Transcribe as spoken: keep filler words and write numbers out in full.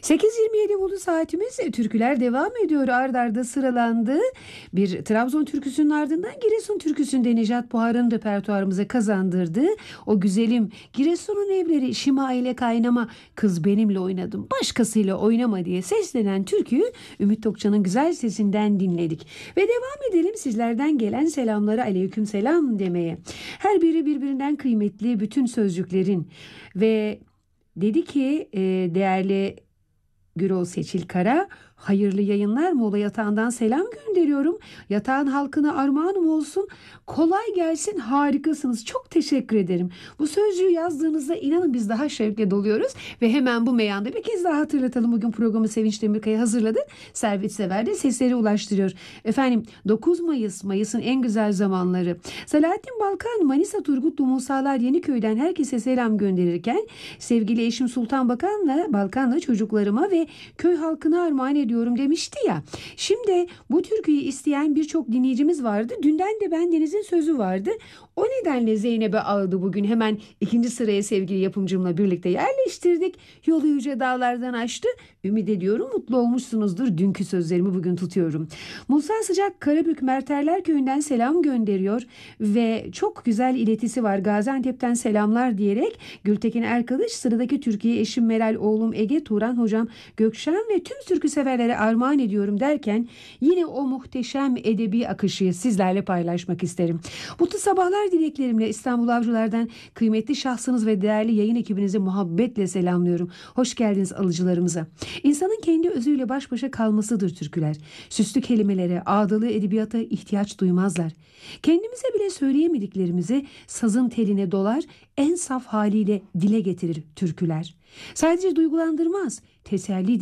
sekiz yirmi yedi buldu saatimiz. E, Türküler devam ediyor. Ard arda sıralandı. Bir Trabzon türküsünün ardından Giresun türküsünde Nejat Buhar'ın repertuarımıza kazandırdı. O güzelim Giresun'un evleri şima ile kaynama, kız benimle oynadım başkasıyla oynama diye seslenen türküyü Ümit Tokçan'ın güzel sesinden dinledik. Ve devam edelim sizlerden gelen selamları aleyküm selam demeye. Her biri birbirinden kıymetli bütün sözcüklerin ve dedi ki e, değerli Gürol Seçil Kara, hayırlı yayınlar, Mola Yatağı'ndan selam gönderiyorum. Yatağın halkına armağanım olsun. Kolay gelsin, harikasınız. Çok teşekkür ederim. Bu sözcüğü yazdığınızda inanın biz daha şevkle doluyoruz. Ve hemen bu meyanda bir kez daha hatırlatalım. Bugün programı Sevinç Demirkaya hazırladı. Servet Sever de sesleri ulaştırıyor. Efendim dokuz Mayıs, Mayıs'ın en güzel zamanları. Selahattin Balkan, Manisa Turgutlu Musalar Yeniköy'den herkese selam gönderirken sevgili eşim Sultan Bakan'la, Balkan'la çocuklarıma ve köy halkına armağan ediyorum demişti ya. Şimdi bu türküyü isteyen birçok dinleyicimiz vardı. Dünden de bendenizin sözü vardı. O nedenle Zeynep'e ağıdı bugün hemen ikinci sıraya sevgili yapımcımla birlikte yerleştirdik. Yolu yüce dağlardan aştı. Ümit ediyorum mutlu olmuşsunuzdur. Dünkü sözlerimi bugün tutuyorum. Musa Sıcak Karabük Merterler Köyü'nden selam gönderiyor ve çok güzel iletisi var. Gaziantep'ten selamlar diyerek Gültekin Erkılış, sıradaki Türkiye eşim Meral, oğlum Ege, Turan hocam Gökşen ve tüm türkü severlere armağan ediyorum derken yine o muhteşem edebi akışı sizlerle paylaşmak isterim. Mutlu sabahlar dileklerimle İstanbul Avcılar'dan kıymetli şahsınız ve değerli yayın ekibinizi muhabbetle selamlıyorum. Hoş geldiniz alıcılarımıza. İnsanın kendi özüyle baş başa kalmasıdır türküler. Süslü kelimelere, ağdalı edebiyata ihtiyaç duymazlar. Kendimize bile söyleyemediklerimizi sazın teline dolar, en saf haliyle dile getirir türküler. Sadece duygulandırmaz, teselli